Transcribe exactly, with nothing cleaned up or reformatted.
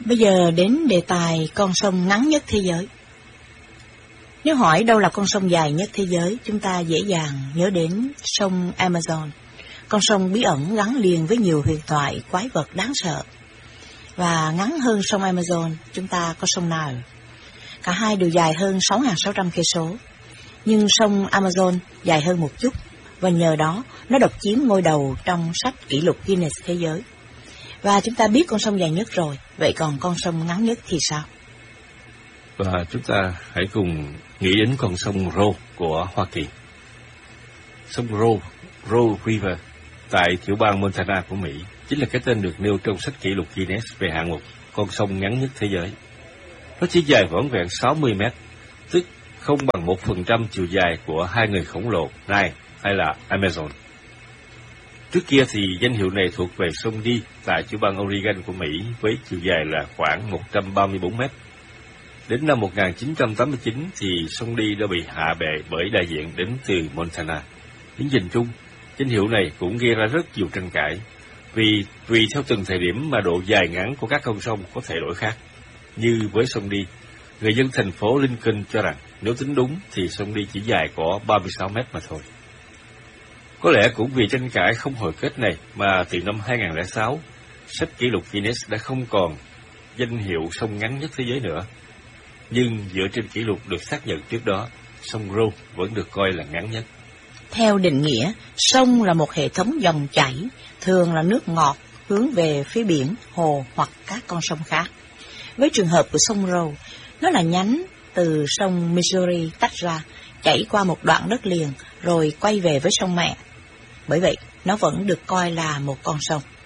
Bây giờ đến đề tài con sông ngắn nhất thế giới. Nếu hỏi đâu là con sông dài nhất thế giới, chúng ta dễ dàng nhớ đến sông Amazon, con sông bí ẩn gắn liền với nhiều huyền thoại quái vật đáng sợ. Và ngắn hơn sông Amazon, chúng ta có sông Nile. Cả hai đều dài hơn sáu nghìn sáu trăm cây số, nhưng sông Amazon dài hơn một chút, và nhờ đó nó độc chiếm ngôi đầu trong sách kỷ lục Guinness thế giới. Và chúng ta biết con sông dài nhất rồi, vậy còn con sông ngắn nhất thì sao? Và chúng ta hãy cùng nghĩ đến con sông Roe của Hoa Kỳ. Sông Roe, Roe River, tại tiểu bang Montana của Mỹ, chính là cái tên được nêu trong sách kỷ lục Guinness về hạng mục con sông ngắn nhất thế giới. Nó chỉ dài vỏn vẹn sáu mươi mét, tức không bằng một phần trăm chiều dài của hai người khổng lồ Nile hay là Amazon. Trước kia thì danh hiệu này thuộc về sông Dee tại tiểu bang Oregon của Mỹ với chiều dài là khoảng một trăm ba mươi bốn mét. Đến năm một nghìn chín trăm tám mươi chín thì sông Dee đã bị hạ bệ bởi đại diện đến từ Montana. Đến nhìn chung, danh hiệu này cũng gây ra rất nhiều tranh cãi, vì tùy theo từng thời điểm mà độ dài ngắn của các con sông có thể đổi khác. Như với sông Dee, người dân thành phố Lincoln cho rằng nếu tính đúng thì sông Dee chỉ dài có ba mươi sáu mét mà thôi. Có lẽ cũng vì tranh cãi không hồi kết này mà từ năm hai nghìn không trăm lẻ sáu, sách kỷ lục Guinness đã không còn danh hiệu sông ngắn nhất thế giới nữa. Nhưng dựa trên kỷ lục được xác nhận trước đó, sông Roe vẫn được coi là ngắn nhất. Theo định nghĩa, sông là một hệ thống dòng chảy, thường là nước ngọt hướng về phía biển, hồ hoặc các con sông khác. Với trường hợp của sông Roe, nó là nhánh từ sông Missouri tách ra, chảy qua một đoạn đất liền rồi quay về với sông mẹ. Bởi vậy, nó vẫn được coi là một con sông.